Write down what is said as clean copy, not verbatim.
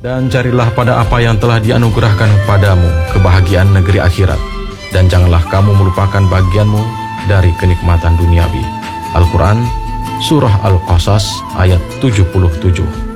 Dan carilah pada apa yang telah dianugerahkan padamu kebahagiaan negeri akhirat, dan janganlah kamu melupakan bagianmu dari kenikmatan duniawi. Al-Quran, Surah Al-Qasas ayat 77.